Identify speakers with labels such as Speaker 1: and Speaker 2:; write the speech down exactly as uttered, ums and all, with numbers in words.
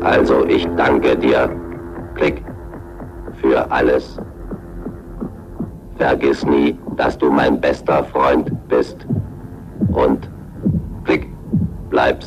Speaker 1: Also ich danke dir, Klick, für alles. Vergiss nie, dass du mein bester Freund bist. Und Klick, bleibst.